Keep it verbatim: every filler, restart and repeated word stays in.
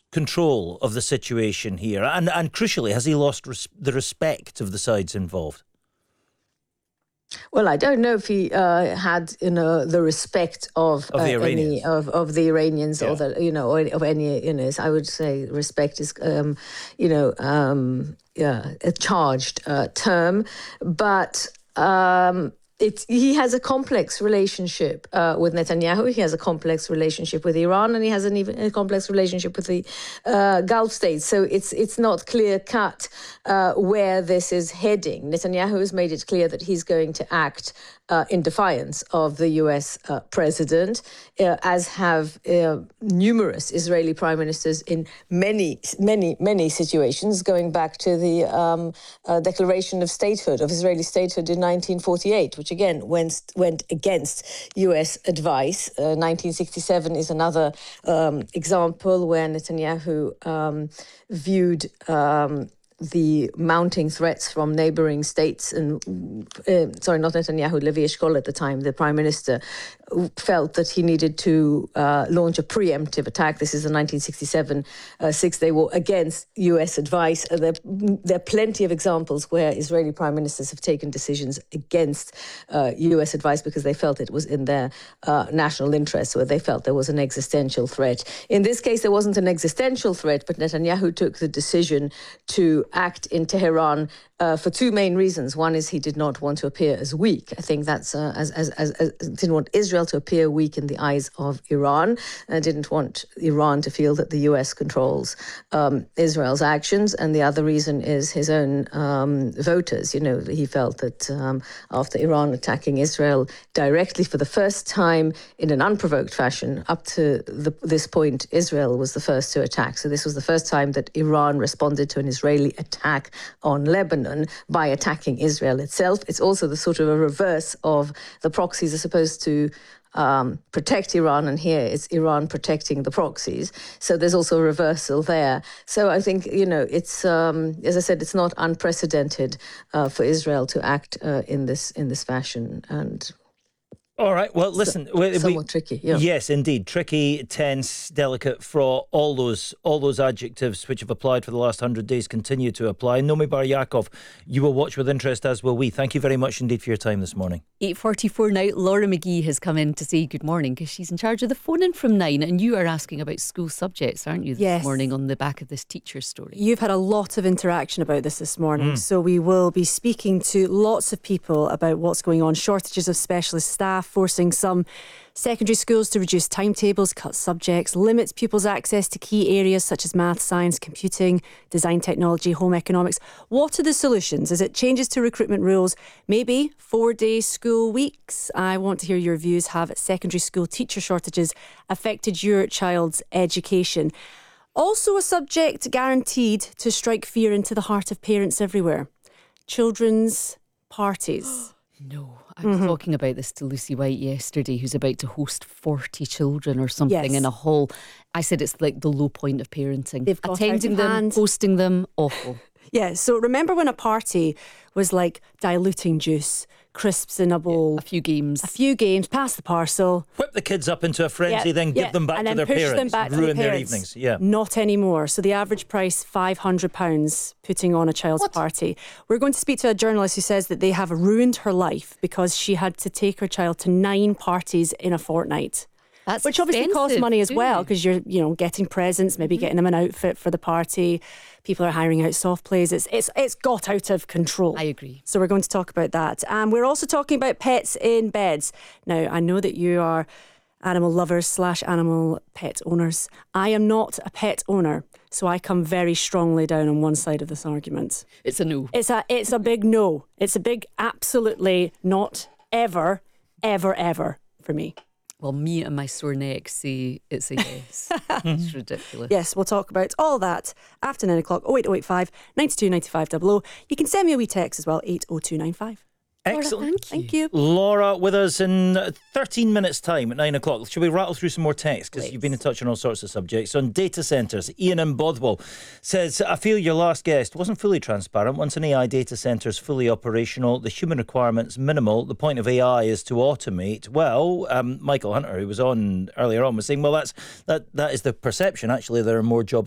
control of the situation here? And, and crucially, has he lost res- the respect of the sides involved? Well, I don't know if he uh, had, you know, the respect of, of the uh, any of, of the Iranians, yeah. or the, you know, or of any, you know, I would say respect is, um, you know, um, yeah, a charged uh, term, but. Um, It's, he has a complex relationship uh, with Netanyahu. He has a complex relationship with Iran, and he has an even a complex relationship with the uh, Gulf states. So it's it's not clear cut uh, where this is heading. Netanyahu has made it clear that he's going to act uh, in defiance of the U S uh, president, uh, as have uh, numerous Israeli prime ministers in many, many, many situations, going back to the um, uh, declaration of statehood, of Israeli statehood in nineteen forty-eight, which again went went against U S advice. Uh, nineteen sixty-seven is another um, example where Netanyahu um, viewed um, the mounting threats from neighboring states, and uh, sorry, not Netanyahu, Levi Eshkol at the time, the prime minister, felt that he needed to uh, launch a preemptive attack. This is the nineteen sixty-seven uh, Six-Day War against U S advice. Uh, there, there are plenty of examples where Israeli prime ministers have taken decisions against uh, U S advice because they felt it was in their uh, national interest, or they felt there was an existential threat. In this case, there wasn't an existential threat, but Netanyahu took the decision to act in Tehran uh, for two main reasons. One is he did not want to appear as weak. I think that's uh, as, as, as, as didn't want Israel to appear weak in the eyes of Iran. I didn't want Iran to feel that the U S controls um, Israel's actions. And the other reason is his own um, voters. You know, he felt that um, after Iran attacking Israel directly for the first time in an unprovoked fashion, up to the, this point, Israel was the first to attack. So this was the first time that Iran responded to an Israeli attack on Lebanon by attacking Israel itself. It's also the sort of a reverse of the proxies are supposed to Um, protect Iran, and here it's Iran protecting the proxies. So there's also a reversal there. So I think, you know, it's um, as I said, it's not unprecedented uh, for Israel to act uh, in this in this fashion. And all right, well, listen, so, we, somewhat we, tricky. Yeah. Yes, indeed, tricky, tense, delicate, fraught. All those, all those adjectives which have applied for the last hundred days continue to apply. Nomi Bar Yaakov, you will watch with interest, as will we. Thank you very much indeed for your time this morning. eight forty-four now. Laura McGee has come in to say good morning because she's in charge of the phone-in from nine, and you are asking about school subjects, aren't you, this yes. morning on the back of this teacher story? You've had a lot of interaction about this this morning, mm. so we will be speaking to lots of people about what's going on. Shortages of specialist staff forcing some secondary schools to reduce timetables, cut subjects, limit pupils' access to key areas such as math, science, computing, design technology, home economics. What are the solutions? Is it changes to recruitment rules? Maybe four-day school weeks? I want to hear your views. Have secondary school teacher shortages affected your child's education? Also a subject guaranteed to strike fear into the heart of parents everywhere. Children's parties. No. I was mm-hmm. talking about this to Lucy White yesterday, who's about to host forty children or something yes. in a hall. I said it's like the low point of parenting. They've got Attending them, hand. hosting them, awful. Yeah, so remember when a party was like diluting juice, crisps in a bowl. Yeah, a few games. A few games, pass the parcel. Whip the kids up into a frenzy, yeah, then give yeah. them back and to then their push parents. Them back ruin to the their parents. evenings. Yeah. Not anymore. So the average price, five hundred pounds putting on a child's what? party. We're going to speak to a journalist who says that they have ruined her life because she had to take her child to nine parties in a fortnight. That's Which obviously costs money as well, because you're, you know, getting presents, maybe mm-hmm. getting them an outfit for the party. People are hiring out soft plays. It's it's it's got out of control. I agree. So we're going to talk about that. And we're also talking about pets in beds. Now, I know that you are animal lovers slash animal pet owners. I am not a pet owner, so I come very strongly down on one side of this argument. It's a no. It's a it's a big no. It's a big absolutely not ever, ever, ever for me. Well, me and my sore neck say it's a yes. It's ridiculous. Yes, we'll talk about all that after nine o'clock. oh eight oh eight five, nine two nine five double oh. You can send me a wee text as well, eight oh two nine five. Excellent. Laura, thank you. Laura with us in thirteen minutes' time at nine o'clock. Should we rattle through some more texts? Because you've been in touch on all sorts of subjects. On data centres, Ian in Bothwell says, I feel your last guest wasn't fully transparent. Once an A I data centre is fully operational, the human requirement's minimal. The point of A I is to automate. Well, um, Michael Hunter, who was on earlier on, was saying, well, that's that that is the perception. Actually, there are more jobs